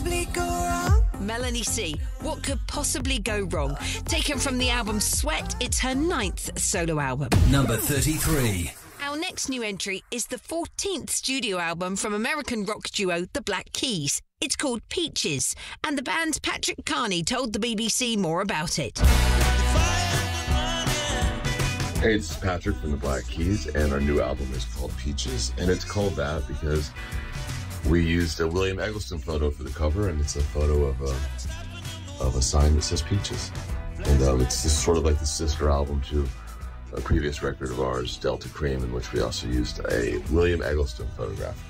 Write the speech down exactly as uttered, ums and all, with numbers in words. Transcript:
possibly go wrong? Melanie C. What could possibly go wrong? Taken from the album Sweat, it's her ninth solo album. Number thirty-three. Our next new entry is the fourteenth studio album from American rock duo The Black Keys. It's called Peaches, and the band's Patrick Carney told the B B C more about it. Hey, it's Patrick from The Black Keys, and our new album is called Peaches, and it's called that because we used a William Eggleston photo for the cover, and it's a photo of a, of a sign that says Peaches. And um, it's just sort of like the sister album to a previous record of ours, Delta Cream, in which we also used a William Eggleston photograph.